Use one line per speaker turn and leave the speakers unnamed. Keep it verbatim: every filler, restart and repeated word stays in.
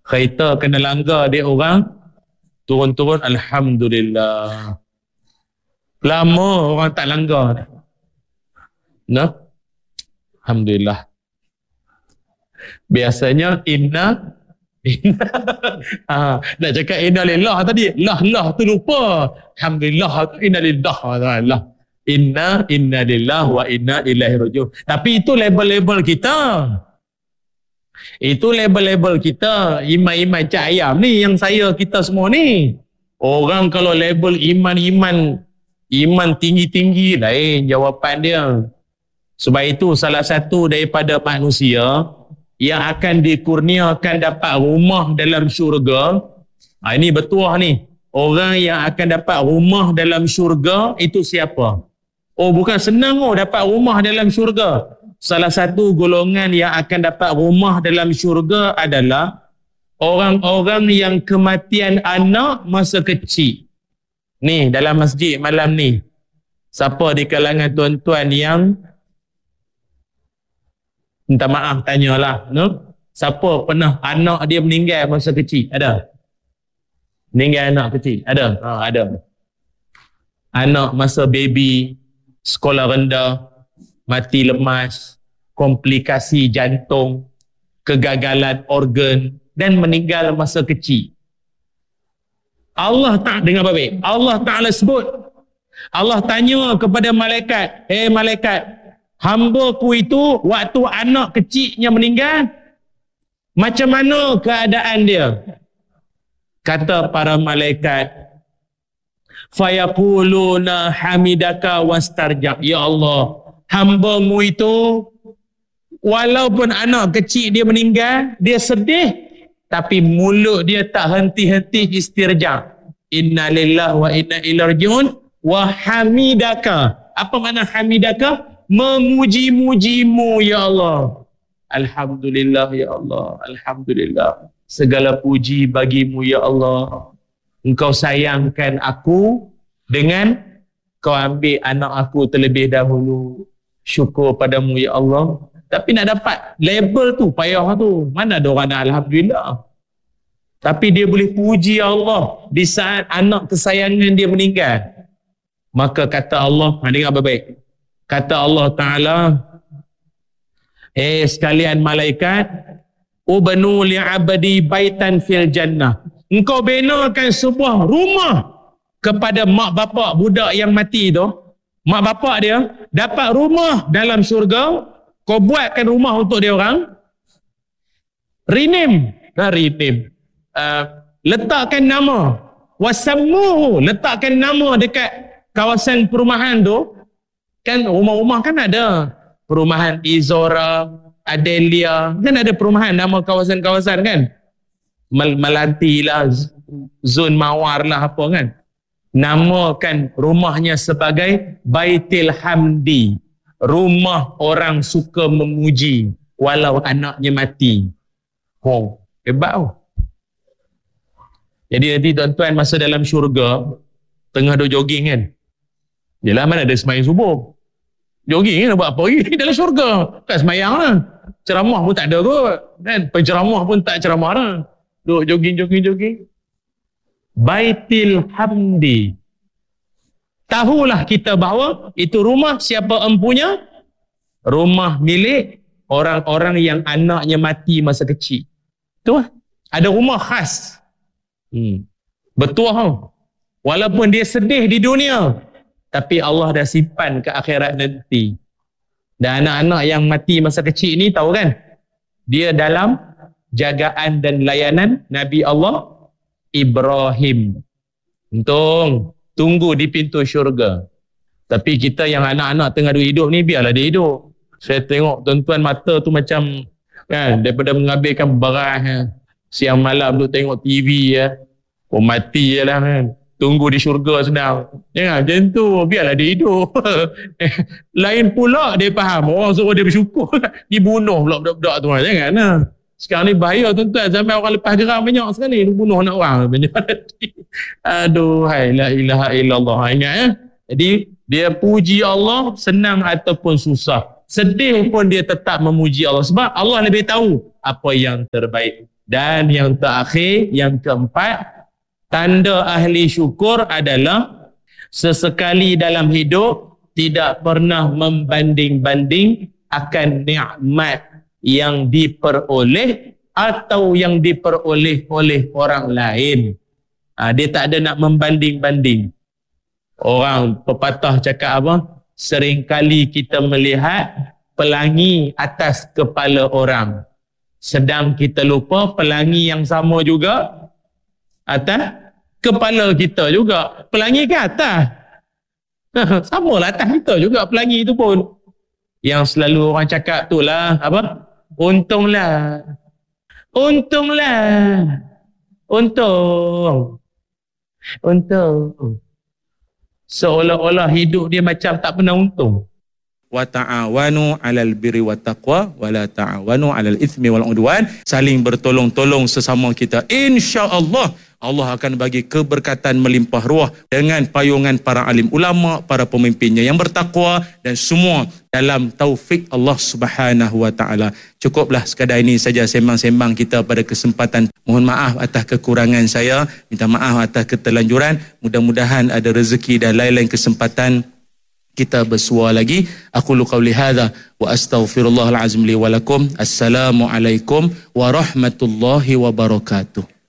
Kereta kena langgar dia orang, turun-turun Alhamdulillah. Lama orang tak langgar. Nah, Alhamdulillah. Biasanya inna inna ha, nak cakap inna lillah tadi, lah lah tu lupa. Alhamdulillah tu inna lillah lah. Inna inna lillah wa inna ilaihi rajiun. Tapi itu label-label kita. Itu label-label kita. Iman-iman cak ayam ni yang saya kita semua ni. Orang kalau label iman-iman, iman tinggi-tinggi, lain jawapan dia. Sebab itu salah satu daripada manusia yang akan dikurniakan dapat rumah dalam syurga. Ha, ini betul ni. Orang yang akan dapat rumah dalam syurga itu siapa? Oh, bukan senang oh dapat rumah dalam syurga. Salah satu golongan yang akan dapat rumah dalam syurga adalah orang-orang yang kematian anak masa kecil. Ni dalam masjid malam ni, siapa di kalangan tuan-tuan yang minta maaf tanyalah, no? Siapa pernah anak dia meninggal masa kecil? Ada? Meninggal anak kecil? Ada? Ha, ada. Anak masa baby, sekolah rendah, mati lemas, komplikasi jantung, kegagalan organ dan meninggal masa kecil. Allah tak dengar baik. Allah Ta'ala sebut. Allah tanya kepada malaikat, "Eh hey, malaikat, hamba ku itu waktu anak kecilnya meninggal, macam mana keadaan dia?" Kata para malaikat, "Fayaquluna hamidaka wastarja." Ya Allah, hamba-Mu itu walaupun anak kecil dia meninggal, dia sedih, tapi mulut dia tak henti-henti istirja. Inna lillahi wa inna ilaihi rajiun wa hamidaka. Apa makna hamidaka? Memuji-mujimu ya Allah. Alhamdulillah ya Allah. Alhamdulillah. Segala puji bagimu ya Allah. Engkau sayangkan aku dengan kau ambil anak aku terlebih dahulu. Syukur padamu ya Allah. Tapi nak dapat label tu payah tu. Mana ada orang nak alhamdulillah. Tapi dia boleh puji Allah di saat anak kesayangan dia meninggal. Maka kata Allah, dengar baik-baik. Kata Allah Ta'ala, "Eh sekalian malaikat, ubnu li'abadi baitan fil jannah." Engkau benakan sebuah rumah kepada mak bapak budak yang mati tu. Mak bapak dia dapat rumah dalam syurga. Kau buatkan rumah untuk dia orang. Rename. Nah, rename. Uh, letakkan nama. Wasammuhu. Letakkan nama dekat kawasan perumahan tu. Kan rumah-rumah kan ada. Perumahan Izora, Adelia. Kan ada perumahan nama kawasan-kawasan kan. Mal Malanti lah, Zon Mawar lah apa kan. Namakan rumahnya sebagai Baitil Hamdi. Rumah orang suka memuji walau anaknya mati. Oh, hebat oh. Jadi nanti tuan-tuan masa dalam syurga, tengah duk jogging kan. Yelah mana ada semayang subuh. Jogging kan buat apa lagi dalam syurga. Tak semayang lah. Ceramah pun tak ada kot. Kan? Penceramah pun tak ceramah lah. Duk jogging, jogging, jogging. Baitil Hamdi. Tahulah kita bahawa itu rumah siapa empunya? Rumah milik orang-orang yang anaknya mati masa kecil. Tu lah. Ada rumah khas. Hmm. Betul tau. Walaupun dia sedih di dunia, tapi Allah dah simpan ke akhirat nanti. Dan anak-anak yang mati masa kecil ni tahu kan? Dia dalam jagaan dan layanan Nabi Allah Ibrahim. Untung tunggu di pintu syurga. Tapi kita yang anak-anak tengah hidup ni, biarlah dia hidup. Saya tengok tuan-tuan mata tu macam kan, daripada menghabiskan beras siang malam tu tengok T V ya. Oh mati je lah kan. Tunggu di syurga senang. Jangan macam tu, biarlah dia hidup. Lain pula dia faham, orang suruh dia bersyukur, dibunuh pula budak-budak tu. Jangan lah. Sekarang ni bahaya tuan-tuan, sampai orang lepas geram banyak sekarang ni, bunuh anak orang. Aduh, hai, la ilaha illallah. Ingat ya. Jadi dia puji Allah senang ataupun susah. Sedih pun dia tetap memuji Allah. Sebab Allah lebih tahu apa yang terbaik Dan yang terakhir, yang keempat, tanda ahli syukur adalah sesekali dalam hidup tidak pernah membanding-banding akan nikmat yang diperoleh atau yang diperoleh oleh orang lain. Ha, dia tak ada nak membanding-banding. Orang pepatah cakap apa? Seringkali kita melihat pelangi atas kepala orang, sedang kita lupa pelangi yang sama juga atas kepala kita juga. Pelangi ke atas? Sama lah atas kita juga pelangi itu pun. Yang selalu orang cakap tu lah, apa? Untunglah. Untunglah. Untung. Untung. Seolah-olah hidup dia macam tak pernah untung.
Wa ta'awanu 'alal birri wat taqwa wa la ta'awanu 'alal itsmi wal 'udwan. Saling bertolong-tolong sesama kita. Insya-Allah Allah akan bagi keberkatan melimpah ruah dengan payungan para alim ulama, para pemimpinnya yang bertakwa, dan semua dalam taufik Allah Subhanahu wa taala. Cukuplah sekadar ini saja sembang-sembang kita pada kesempatan. Mohon maaf atas kekurangan saya, minta maaf atas keterlanjuran. Mudah-mudahan ada rezeki dan lain-lain kesempatan kita bersua lagi. Aku lu qauli hadza wa astaghfirullahal azim li wa lakum. Assalamualaikum warahmatullahi wabarakatuh.